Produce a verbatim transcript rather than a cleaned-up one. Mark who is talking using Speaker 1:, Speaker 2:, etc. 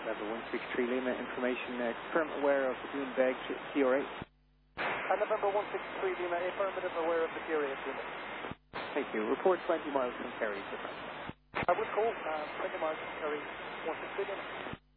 Speaker 1: November one six three Lima, information uh, confirm aware of the Doonbeg C R A.
Speaker 2: Uh, November one six three Lima, affirmative, aware of the C R A unit.
Speaker 1: Thank you. Report twenty miles from Kerry.
Speaker 2: I would call uh, twenty miles from Kerry, one six three Lima.